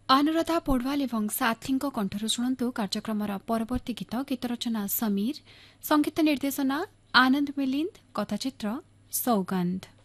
अनुराधा पौडवाल एवं साथीଙ୍କ कण्ठରୁ ଶୁଣନ୍ତୁ କାର୍ଯ୍ୟକ୍ରମର ପରବର୍ତ୍ତୀ ଗୀତ। ଗୀତ ରଚନା ସମୀର, ସଂଗୀତ ନିର୍ଦ୍ଦେଶନା ଆନନ୍ଦ ମିଲିନ୍ଦ, କଥାଚିତ୍ର ସୌଗନ୍ଧ।